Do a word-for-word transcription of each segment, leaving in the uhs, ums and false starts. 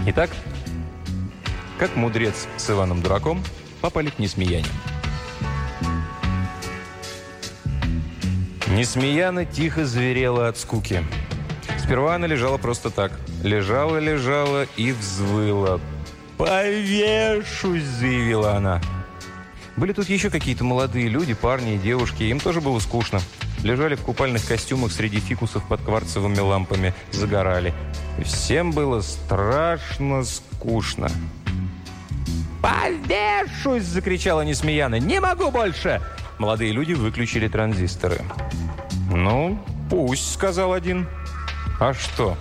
Итак, как мудрец с Иваном Дураком попали к Несмеяне. Несмеяна тихо зверела от скуки. Сперва она лежала просто так. Лежала-лежала и взвыла. «Повешусь!» – заявила она. Были тут еще какие-то молодые люди, парни и девушки. Им тоже было скучно. Лежали в купальных костюмах среди фикусов под кварцевыми лампами. Загорали. И всем было страшно скучно. «Повешусь!» – закричала Несмеяна. «Не могу больше!» Молодые люди выключили транзисторы. «Ну, пусть», – сказал один. «А что?»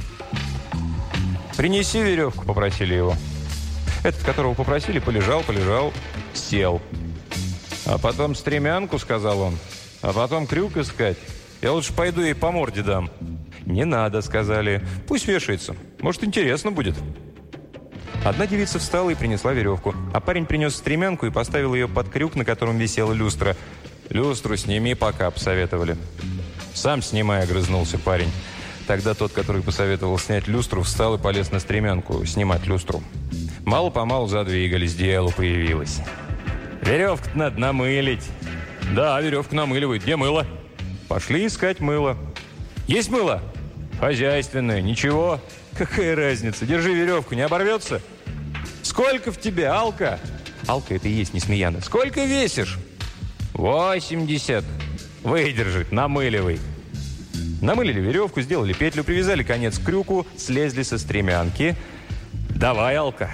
«Принеси веревку», – попросили его. Этот, которого попросили, полежал, полежал, сел. «А потом стремянку», – сказал он. «А потом крюк искать. Я лучше пойду ей по морде дам». «Не надо», – сказали. «Пусть вешается. Может, интересно будет». Одна девица встала и принесла веревку. А парень принес стремянку и поставил ее под крюк, на котором висела люстра. «Люстру сними пока», – посоветовали. «Сам снимай», – огрызнулся парень. Тогда тот, который посоветовал снять люстру, встал и полез на стремянку снимать люстру. Мало-помалу задвигались, дело появилось. «Веревку-то надо намылить». «Да, веревку намыливают. Где мыло?» «Пошли искать мыло». «Есть мыло?» «Хозяйственное. Ничего». «Какая разница? Держи веревку, не оборвется?» «Сколько в тебе, Алка?» «Алка, это и есть Несмеяна». «Сколько весишь?» «Восемьдесят». «Выдержит, намыливай». Намылили веревку, сделали петлю, привязали конец к крюку, слезли со стремянки. «Давай, Алка».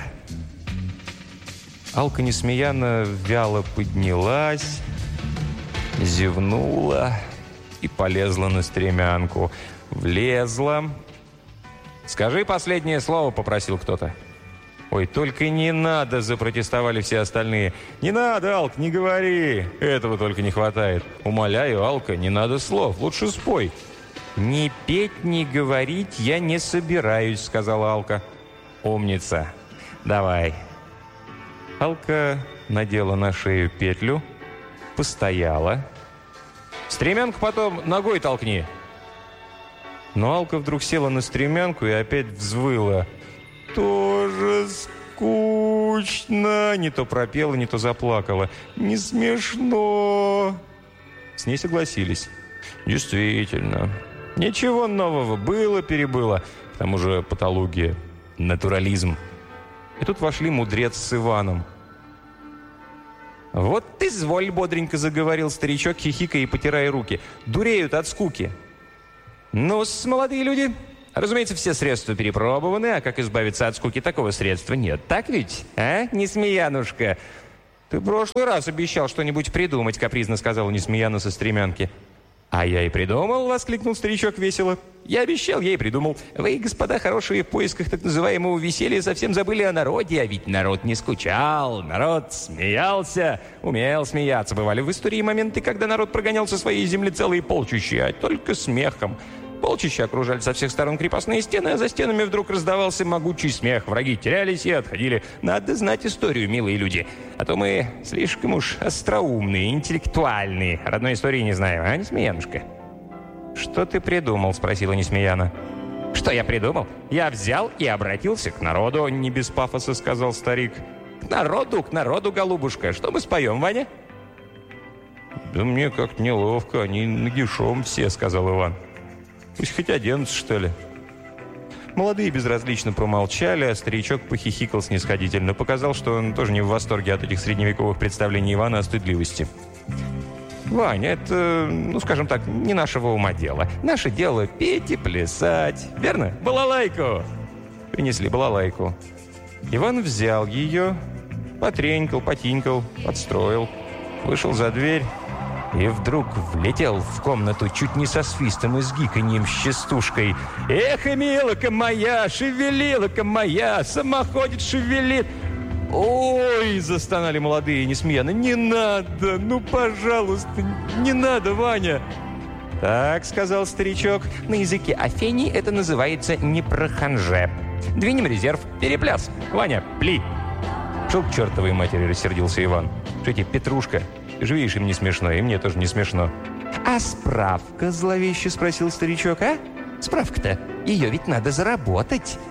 Алка Несмеяна вяло поднялась, зевнула и полезла на стремянку. Влезла. «Скажи последнее слово», — попросил кто-то. «Ой, только не надо», — запротестовали все остальные. «Не надо, Алка, не говори. Этого только не хватает. Умоляю, Алка, не надо слов. Лучше спой». «Ни петь, ни говорить я не собираюсь», — сказала Алка. «Умница. Давай». Алка надела на шею петлю, постояла. «Стремянку потом ногой толкни». Но Алка вдруг села на стремянку и опять взвыла. «Тоже скучно!» Не то пропела, не то заплакала. «Не смешно!» С ней согласились. «Действительно. Ничего нового. Было-перебыло. К тому же патология. Натурализм». И тут вошли мудрец с Иваном. «Вот изволь», — бодренько заговорил старичок, хихикая и потирая руки. «Дуреют от скуки». «Ну-с, молодые люди, разумеется, все средства перепробованы, а как избавиться от скуки, такого средства нет. Так ведь, а, Несмеянушка?» «Ты в прошлый раз обещал что-нибудь придумать», — капризно сказала Несмеяна со стремянки. «А я и придумал», — воскликнул старичок весело. «Я обещал, я и придумал. Вы, господа хорошие, в поисках так называемого веселья совсем забыли о народе, а ведь народ не скучал, народ смеялся, умел смеяться. Бывали в истории моменты, когда народ прогонял со своей земли целые полчища, а только смехом. Полчища окружали со всех сторон крепостные стены, а за стенами вдруг раздавался могучий смех. Враги терялись и отходили. Надо знать историю, милые люди. А то мы слишком уж остроумные, интеллектуальные. Родной истории не знаем, а, Несмеянушка?» «Что ты придумал?» – спросила Несмеяна. «Что я придумал? Я взял и обратился к народу», – не без пафоса сказал старик. «К народу, к народу, голубушка. Что мы споем, Ваня?» «Да мне как-то неловко. Они нагишом все», – сказал Иван. «Пусть хоть оденутся, что ли». Молодые безразлично промолчали, а старичок похихикал снисходительно. Показал, что он тоже не в восторге от этих средневековых представлений Ивана о стыдливости. «Ваня, это, ну, скажем так, не нашего ума дело. Наше дело петь и плясать. Верно? Балалайку!» Принесли балалайку. Иван взял ее, потренькал, потинькал, подстроил, вышел за дверь и вдруг влетел в комнату чуть не со свистом и с гиканьем с частушкой. «Эх, милока моя, шевелилока моя, самоходит, шевелит!» «Ой!» – застонали молодые Несмеяна. «Не надо! Ну, пожалуйста, не надо, Ваня!» «Так», – сказал старичок, – «на языке Афени это называется непроханже. Двинем резерв, перепляс. Ваня, пли!» «Шел к чертовой матери», – рассердился Иван. «Что тебе, Петрушка? Ты же видишь, им не смешно, и мне тоже не смешно». «А справка?» – зловеще спросил старичок. «А? Справка-то? Ее ведь надо заработать».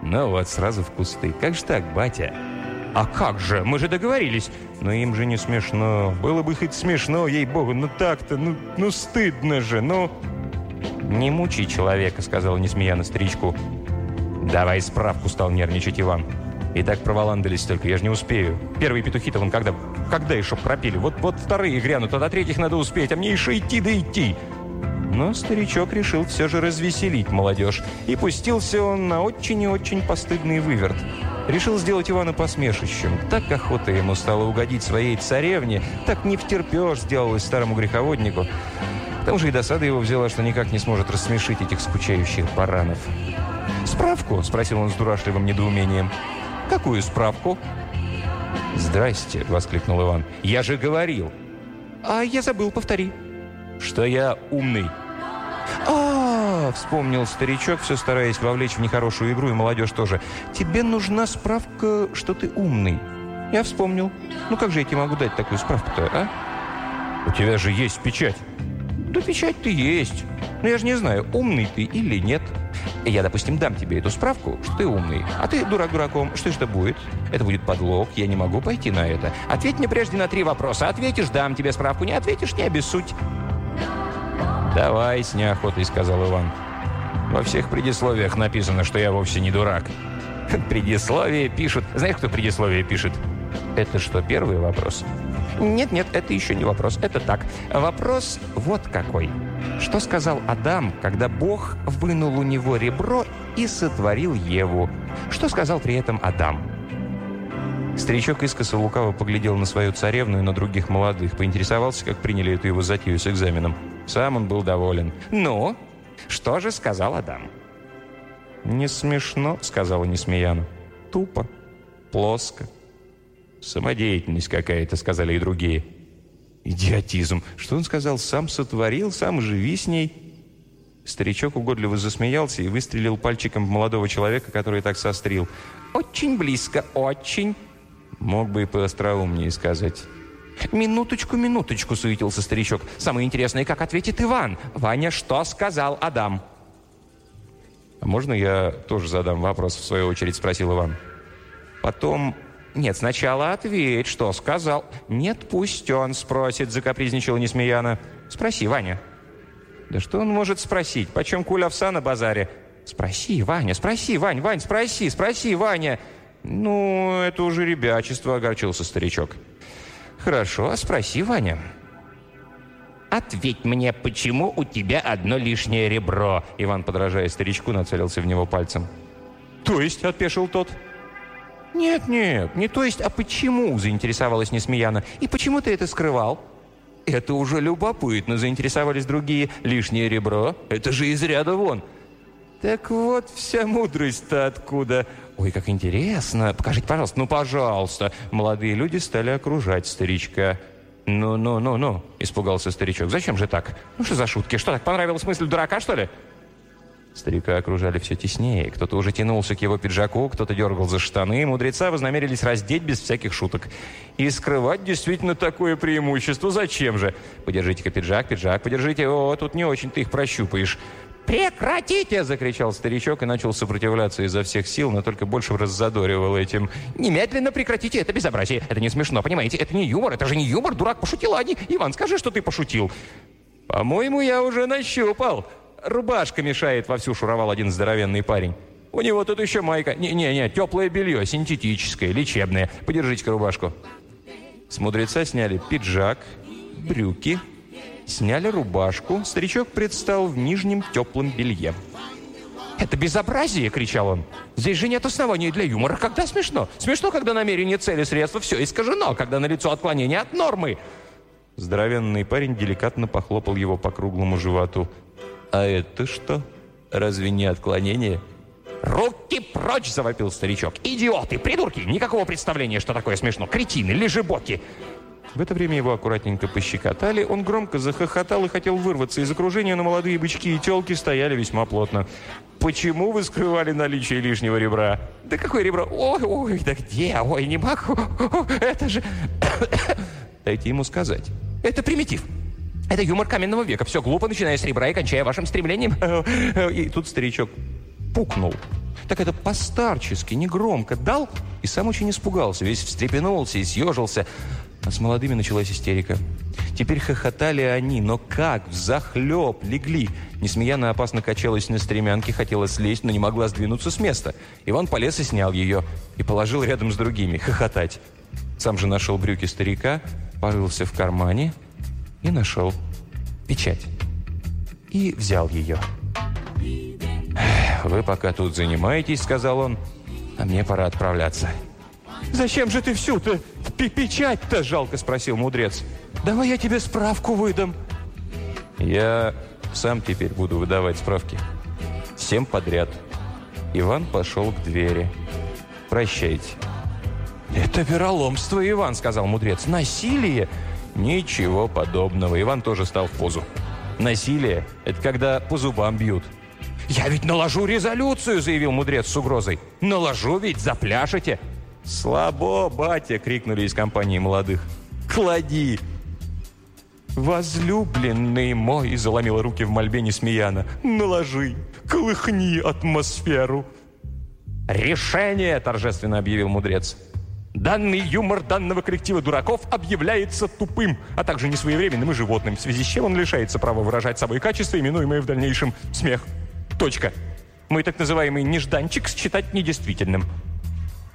Ну вот, сразу в кусты. Как же так, батя? А как же? Мы же договорились. Но им же не смешно. Было бы хоть смешно, ей-богу. Ну так-то, ну, ну стыдно же, ну... «Не мучай человека», — сказала несмеяна старичку. «Давай справку», — стал нервничать Иван. «И так проволандались только, я же не успею. Первые петухи-то вон когда, когда еще пропели. Вот, вот вторые грянут, а до третьих надо успеть, а мне еще идти да идти». Но старичок решил все же развеселить молодежь. И пустился он на очень и очень постыдный выверт. Решил сделать Ивана посмешищем. Так охота ему стала угодить своей царевне, так не втерпешь сделалось старому греховоднику. К тому же и досада его взяла, что никак не сможет рассмешить этих скучающих баранов. «Справку?» – спросил он с дурашливым недоумением. «Какую справку?» «Здрасте!» – воскликнул Иван. «Я же говорил!» «А я забыл, повтори». «Что я умный». «А-а-а!» – вспомнил старичок, все стараясь вовлечь в нехорошую игру, и молодежь тоже. «Тебе нужна справка, что ты умный». «Я вспомнил. Ну как же я тебе могу дать такую справку-то, а?» «У тебя же есть печать». «Да печать-то есть. Но я же не знаю, умный ты или нет. Я, допустим, дам тебе эту справку, что ты умный. А ты дурак дураком. Что ж это будет? Это будет подлог. Я не могу пойти на это. Ответь мне прежде на три вопроса. Ответишь, дам тебе справку. Не ответишь, не обессудь». «Давай, с неохотой», — сказал Иван. «Во всех предисловиях написано, что я вовсе не дурак». «Предисловие пишут». Знаешь, кто предисловие пишет? Это что, первый вопрос? Нет-нет, это еще не вопрос, это так. Вопрос вот какой. Что сказал Адам, когда Бог вынул у него ребро и сотворил Еву? Что сказал при этом Адам? Старичок искоса лукаво поглядел на свою царевну и на других молодых, поинтересовался, как приняли эту его затею с экзаменом. Сам он был доволен. «Ну, что же сказал Адам?» «Не смешно», — сказала несмеяна. «Тупо, плоско». «Самодеятельность какая-то», — сказали и другие. «Идиотизм! Что он сказал? Сам сотворил, сам живи с ней». Старичок угодливо засмеялся и выстрелил пальчиком в молодого человека, который так сострил. «Очень близко, очень». Мог бы и поостроумнее сказать. «Минуточку, минуточку», — суетился старичок. «Самое интересное, как ответит Иван. Ваня, что сказал Адам?» «А можно я тоже задам вопрос, в свою очередь?» — спросил Иван. «Потом...» «Нет, сначала ответь, что сказал». «Нет, пусть он спросит», — закапризничала несмеяна. «Спроси, Ваня». «Да что он может спросить? Почем куль овса на базаре?» «Спроси, Ваня, спроси, Вань, Вань, спроси, спроси, Ваня». «Ну, это уже ребячество», — огорчился старичок. «Хорошо, а спроси, Ваня». «Ответь мне, почему у тебя одно лишнее ребро?» Иван, подражая старичку, нацелился в него пальцем. «То есть?» — отпешил тот. «Нет, нет, не то есть, а почему?» — заинтересовалась несмеяна. «И почему ты это скрывал?» «Это уже любопытно», — заинтересовались другие. «Лишнее ребро? Это же из ряда вон». «Так вот вся мудрость-то откуда?» «Ой, как интересно! Покажите, пожалуйста». «Ну, пожалуйста!» Молодые люди стали окружать старичка. «Ну, ну, ну, ну!» — испугался старичок. «Зачем же так? Ну, что за шутки? Что, так понравилась мысль дурака, что ли?» Старика окружали все теснее. Кто-то уже тянулся к его пиджаку, кто-то дергал за штаны. Мудреца вознамерились раздеть без всяких шуток. И скрывать действительно такое преимущество. Зачем же? «Подержите-ка пиджак, пиджак, подержите. О, тут не очень ты их прощупаешь». «Прекратите!» — закричал старичок и начал сопротивляться изо всех сил, но только больше раззадоривал этим. «Немедленно прекратите это безобразие! Это не смешно, понимаете? Это не юмор, это же не юмор, дурак, пошутил, а не... Иван, скажи, что ты пошутил!» «По-моему, я уже нащупал. Рубашка мешает», — вовсю шуровал один здоровенный парень. «У него тут еще майка. Не-не-не, теплое белье, синтетическое, лечебное. Подержите-ка рубашку». С мудреца сняли пиджак, брюки, сняли рубашку. Старичок предстал в нижнем теплом белье. «Это безобразие!» — кричал он. «Здесь же нет оснований для юмора. Когда смешно? Смешно, когда намерение, цели, средства — все искажено, когда налицо отклонение от нормы». Здоровенный парень деликатно похлопал его по круглому животу. «А это что? Разве не отклонение?» «Руки прочь!» — завопил старичок. «Идиоты, придурки! Никакого представления, что такое смешно! Кретины, лежебоки!» В это время его аккуратненько пощекотали. Он громко захохотал и хотел вырваться из окружения, но молодые бычки и телки стояли весьма плотно. «Почему вы скрывали наличие лишнего ребра?» «Да какое ребро? Ой, ой, да где? Ой, не могу! Это же...» «Дайте ему сказать. Это примитив. Это юмор каменного века. Все глупо, начиная с ребра и кончая вашим стремлением». И тут старичок пукнул. Так это постарчески, негромко дал, и сам очень испугался, весь встрепенулся и съежился. А с молодыми началась истерика. Теперь хохотали они, но как? Взахлеб легли. Несмеяна опасно качалась на стремянке, хотела слезть, но не могла сдвинуться с места. Иван полез и снял ее, и положил рядом с другими, хохотать. Сам же нашел брюки старика, порылся в кармане и нашел печать. И взял ее. «Вы пока тут занимаетесь, — сказал он, — а мне пора отправляться». «Зачем же ты всю-то печать-то?» — жалко спросил мудрец. «Давай я тебе справку выдам». «Я сам теперь буду выдавать справки. Всем подряд». Иван пошел к двери. «Прощайте». «Это вероломство, Иван», — сказал мудрец. «Насилие?» «Ничего подобного». Иван тоже стал в позу. «Насилие — это когда по зубам бьют». «Я ведь наложу резолюцию», — заявил мудрец с угрозой. «Наложу ведь, запляшете». «Слабо, батя!» — крикнули из компании молодых. «Клади!» «Возлюбленный мой!» — заломила руки в мольбе Несмеяна. «Наложи! Колыхни атмосферу!» «Решение!» — торжественно объявил мудрец. «Данный юмор данного коллектива дураков объявляется тупым, а также несвоевременным и животным, в связи с чем он лишается права выражать собой качества, именуемые в дальнейшем смех. Точка. Мой так называемый нежданчик считать недействительным».